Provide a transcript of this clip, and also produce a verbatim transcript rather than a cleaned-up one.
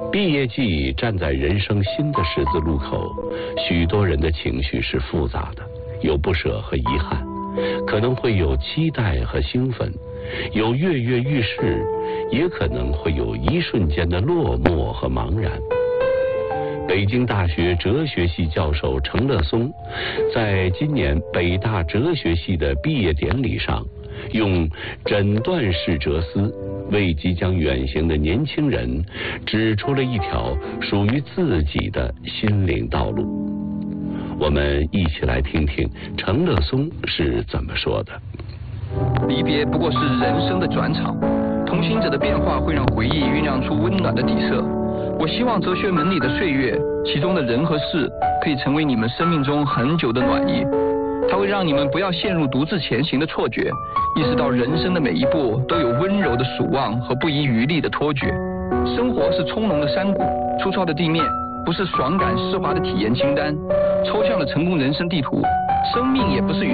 毕业季站在人生新的十字路口，许多人的情绪是复杂的，有不舍和遗憾，可能会有期待和兴奋，有跃跃欲试，也可能会有一瞬间的落寞和茫然。北京大学哲学系教授程乐松在今年北大哲学系的毕业典礼上，用诊断式哲思为即将远行的年轻人指出了一条属于自己的心灵道路。我们一起来听听程乐松是怎么说的。 离别不过是人生的转场，同行者的变化会让回忆酝酿出温暖的底色。我希望哲学门里的岁月，其中的人和事，可以成为你们生命中很久的暖意。它会让你们不要陷入独自前行的错觉，意识到人生的每一步都有温柔的守望和不遗余力的托举。生活是葱茏的山谷，粗糙的地面，不是爽感丝滑的体验清单，抽象的成功人生地图。生命也不是与